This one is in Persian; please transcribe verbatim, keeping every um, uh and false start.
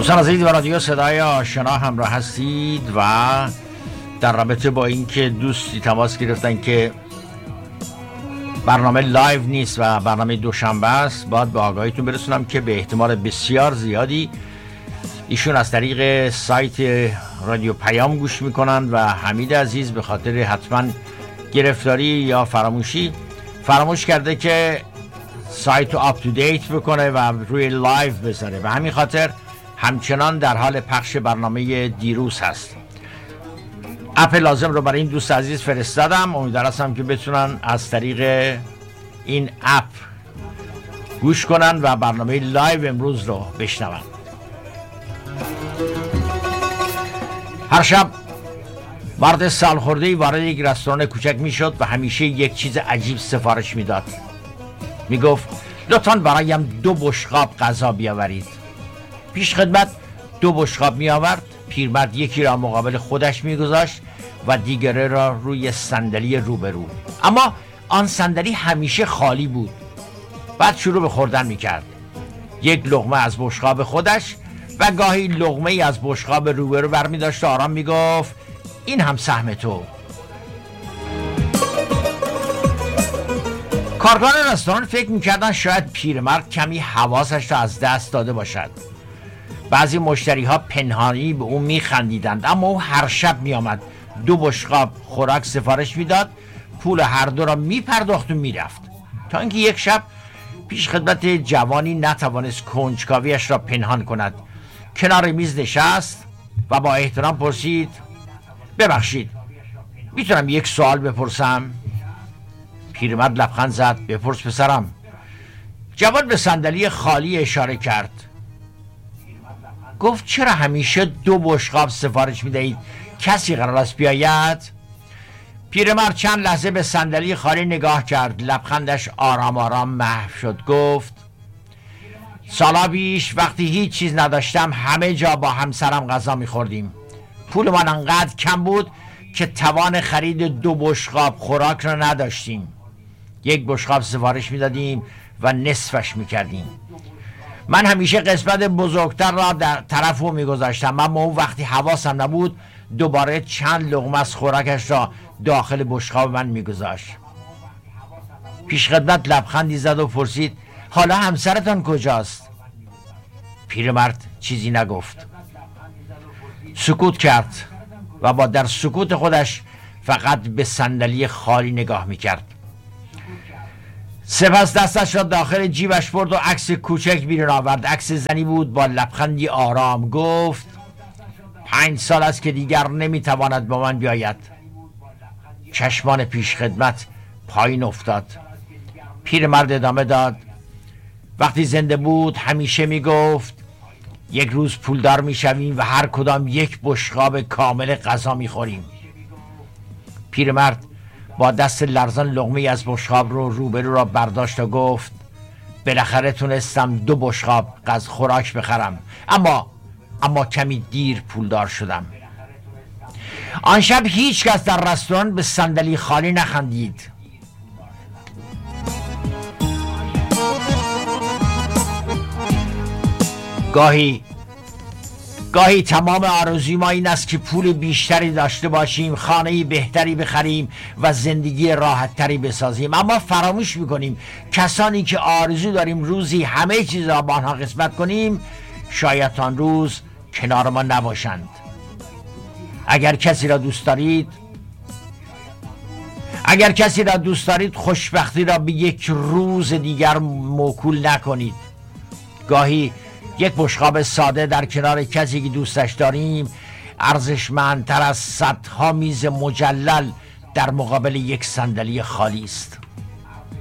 دوستان عزیز و رادیو صدای آشنا همراه هستید و در رابطه با اینکه دوستی تماس گرفتن که برنامه لایو نیست و برنامه دوشنبه است، باید به آگاهیتون برسونم که به احتمال بسیار زیادی ایشون از طریق سایت رادیو پیام گوش میکنن و حمید عزیز به خاطر حتما گرفتاری یا فراموشی فراموش کرده که سایت رو آپ تو دیت بکنه و روی لایو بذاره و همین خاطر همچنان در حال پخش برنامه دیروز هست. اپ لازم رو برای این دوست عزیز فرستادم، امیدوار هستم که بتونن از طریق این اپ گوش کنن و برنامه لایو امروز رو بشنون. هر شب مرد سالخورده‌ای وارد یک رستوران کوچک میشد و همیشه یک چیز عجیب سفارش میداد. میگفت لطفاً برایم دو بشقاب غذا بیاورید. پیش خدمت دو بشقاب می آورد. پیرمرد یکی را مقابل خودش می گذاشت و دیگره را روی صندلی روبرو، اما آن صندلی همیشه خالی بود. بعد شروع به خوردن می کرد، یک لقمه از بشقاب خودش و گاهی لقمه ای از بشقاب روبرو برمی داشت و آرام می گفت این هم سهم تو. کارگران رستوران فکر می کردن شاید پیرمرد کمی حواسش را از دست داده باشد. بعضی مشتری ها پنهانی به او می خندیدند، اما او هر شب می آمد دو بشقاب خوراک سفارش می داد، پول هر دو را می پرداخت و می رفت. تا اینکه یک شب پیش خدمت جوانی نتوانست کنجکاویش را پنهان کند. کنار میز نشست و با احترام پرسید ببخشید میتونم یک سوال بپرسم؟ پیرمرد لبخند زد. بپرس پسرم. جوان به صندلی خالی اشاره کرد. گفت چرا همیشه دو بشقاب سفارش میدهید؟ کسی قرار است بیاید؟ پیرمرد چند لحظه به صندلی خالی نگاه کرد، لبخندش آرام آرام محو شد. گفت سالا پیش وقتی هیچ چیز نداشتم همه جا با همسرم غذا میخوردیم. پولمان انقدر کم بود که توان خرید دو بشقاب خوراک را نداشتیم. یک بشقاب سفارش میدادیم و نصفش میکردیم. من همیشه قسمت بزرگتر را در طرف او میگذاشتم، اما اون وقتی حواسم نبود دوباره چند لقمه از خوراکش را داخل بشقاب من میگذاشت. پیش خدمت لبخندی زد و پرسید حالا همسرتان کجاست؟ پیرمرد چیزی نگفت، سکوت کرد و با در سکوت خودش فقط به صندلی خالی نگاه میکرد. سپس دستش را داخل جیبش برد و عکس کوچک بیرون آورد. عکس زنی بود با لبخندی آرام. گفت پنج سال است که دیگر نمیتواند با من بیاید. چشمان پیش خدمت پایین افتاد. پیرمرد ادامه داد وقتی زنده بود همیشه میگفت یک روز پولدار میشویم و هر کدام یک بشقاب کامل غذا میخوریم. پیرمرد با دست لرزان لقمه از بشقاب رو روبرو را برداشت و گفت بالاخره تونستم دو بشقاب غذا خوراک بخرم، اما اما کمی دیر پولدار شدم. آن شب هیچ کس در رستوران به صندلی خالی نخندید. گاهی گاهی تمام آرزوی ما این است که پول بیشتری داشته باشیم، خانه‌ای بهتری بخریم و زندگی راحت‌تری بسازیم، اما فراموش می‌کنیم کسانی که آرزو داریم روزی همه چیز را با آنها قسمت کنیم شاید آن روز کنار ما نباشند. اگر کسی را دوست دارید اگر کسی را دوست دارید خوشبختی را به یک روز دیگر موکول نکنید. گاهی یک بشقاب ساده در کنار کسی که دوستش داریم ارزشمندتر از صدها میز مجلل در مقابل یک صندلی خالی است.